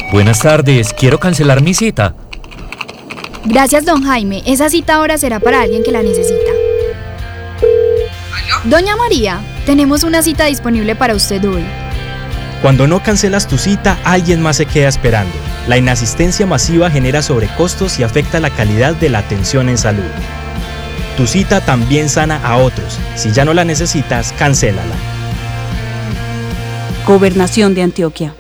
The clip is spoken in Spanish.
Buenas tardes, quiero cancelar mi cita. Gracias, don Jaime. Esa cita ahora será para alguien que la necesita. ¿Aló? Doña María, tenemos una cita disponible para usted hoy. Cuando no cancelas tu cita, alguien más se queda esperando. La inasistencia masiva genera sobrecostos y afecta la calidad de la atención en salud. Tu cita también sana a otros. Si ya no la necesitas, cancélala. Gobernación de Antioquia.